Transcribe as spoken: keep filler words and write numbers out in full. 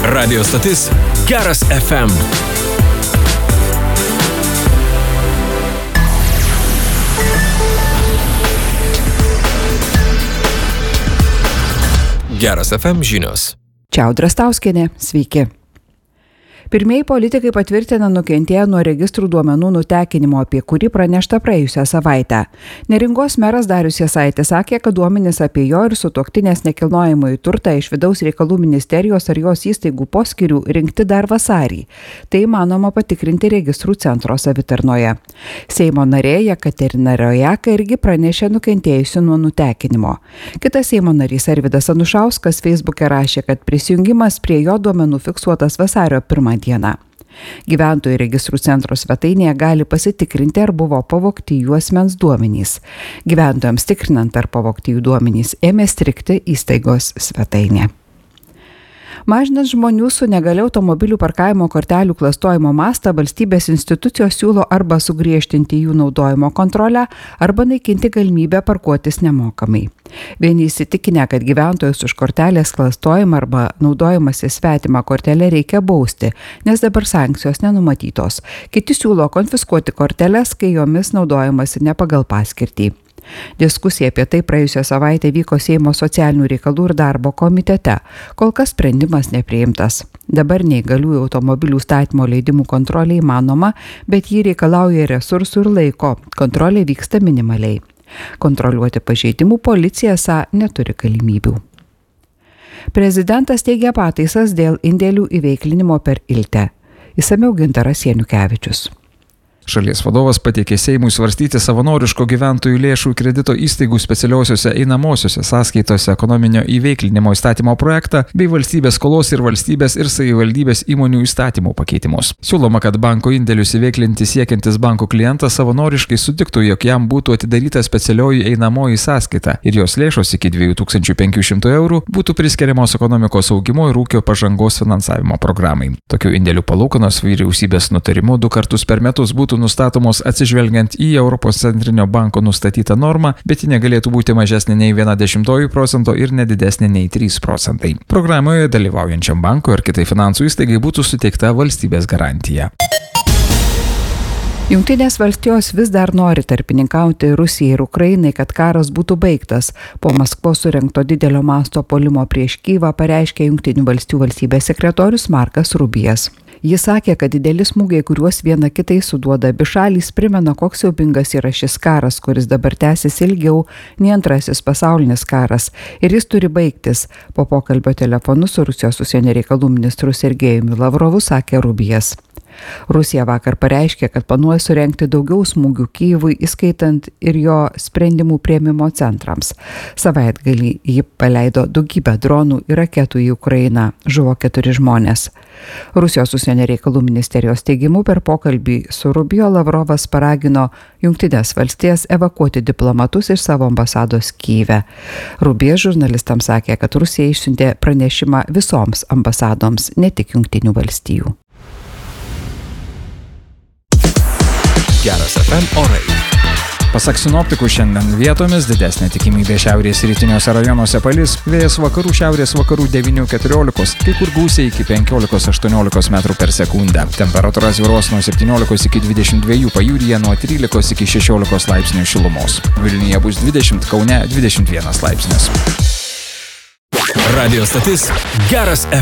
Radio stotis Geras F M. Geras F M žinios. Čia Audra Stauskienė, sveiki. Pirmieji politikai patvirtina nukentėję nuo registrų duomenų nutekinimo, apie kurį pranešta praėjusią savaitę. Neringos meras Darius Jasaitis sakė, kad duomenys apie jo ir sutuoktinės nekilnojamąjį turtą iš vidaus reikalų ministerijos ar jos įstaigų poskyrių rinkti dar vasarį. Tai įmanoma patikrinti registrų centro savitarnoje. Seimo narė Jekaterina Rojaka irgi pranešė nukentėjusi nuo nutekinimo. Kitas Seimo narys Arvydas Anušauskas Facebook'e rašė, kad prisijungimas prie jo duomenų fiksuotas vasario pirmą dieną. Gyventojų registrų centro svetainėje gali pasitikrinti, ar buvo pavogti jų asmens duomenys. Gyventojams tikrinant, ar pavogti jų duomenys, ėmė strigti įstaigos svetainė. Mažinant žmonių su negalia automobilių parkavimo kortelių klastojimo mastą, valstybės institucijos siūlo arba sugriežtinti jų naudojimo kontrolę, arba naikinti galimybę parkuotis nemokamai. Vieni įsitikinę, kad gyventojus už kortelės klastojimą arba naudojimąsi svetimą kortelę reikia bausti, nes dabar sankcijos nenumatytos. Kiti siūlo konfiskuoti korteles, kai jomis naudojamasi ne pagal paskirtį. Diskusija apie tai praėjusią savaitę vyko Seimo socialinių reikalų ir darbo komitete. Kol kas sprendimas nepriimtas. Dabar neįgaliųjų automobilių statymo leidimų kontrolė įmanoma, bet jį reikalauja resursų ir laiko. Kontrolė vyksta minimaliai. Kontroliuoti pažeidimų policija esą neturi galimybių. Prezidentas teigia pataisas dėl indėlių įveiklinimo per Iltę. Išsamiau Gintaras Janukevičius. Šalies vadovas pateikė Seimui svarstyti savanoriško gyventojų lėšų kredito įstaigų specialiosiuose einamosiuose sąskaitose ekonominio įveiklinimo įstatymo projektą bei valstybės skolos ir valstybės ir savivaldybės įmonių įstatymų pakeitimus. Siūloma, kad banko indėlius įveiklinti siekiantis banko klientas savanoriškai sutiktų, jog jam būtų atidaryta specialioji einamoji sąskaita ir jos lėšos iki dviejų tūkstančių penkių šimtų eurų būtų priskiriamos ekonomikos augimo ir ūkio pažangos finansavimo programai. Tokių indėlių palūkanos vyriausybės nutarimu du kartus per metus būtų nustatomos atsižvelgiant į Europos centrinio banko nustatytą normą, bet ji negalėtų būti mažesnė nei viena dešimtoji procento ir nedidesnė nei trys procentai. Programoje dalyvaujančiam bankui ar kitai finansų įstaigai būtų suteikta valstybės garantija. Jungtinės valstijos vis dar nori tarpininkauti Rusijai ir Ukrainai, kad karas būtų baigtas. Po Maskvos surengto didelio masto puolimo prieš Kyjivą pareiškė Jungtinių valstijų valstybės sekretorius Markas Rubijas. Jis sakė, kad dideli smūgiai, kuriuos viena kitai suduoda abi šalys, primena, koks siaubingas yra šis karas, kuris dabar tęsiasi ilgiau nei antrasis pasaulinis karas, ir jis turi baigtis. Po pokalbio telefonu su Rusijos užsienio reikalų ministru Sergejumi Lavrovu sakė Rubijas. Rusija vakar pareiškė, kad planuoja surengti daugiau smūgių Kyjivui, įskaitant ir jo sprendimų priėmimo centrams. Savaitgalį ji paleido daugybę dronų ir raketų į Ukrainą. Žuvo keturi žmonės. Rusijos užsienio reikalų ministerijos teigimu per pokalbį su Rubio Lavrovas paragino Jungtinės valstijas evakuoti diplomatus iš savo ambasados Kyjive. Rubijas žurnalistams sakė, kad Rusija išsiuntė pranešimą visoms ambasadoms, ne tik Jungtinių valstijų. Geras F M orai. Pasak sinoptikų, šiandien vietomis didesnė tikimybė šiaurės rytiniuose rajonuose palis, vėjas vakarų šiaurės vakarų devynių keturiolikos, kai kur gūsiai iki penkiolikos aštuoniolikos metrų per sekundę. Temperatūra svyruos nuo septyniolikos iki dvidešimt dviejų, pajūryje nuo trylikos iki šešiolikos laipsnių šilumos. Vilniuje bus dvidešimt, Kaune dvidešimt vienas laipsnis. Radio stotis Geras F M.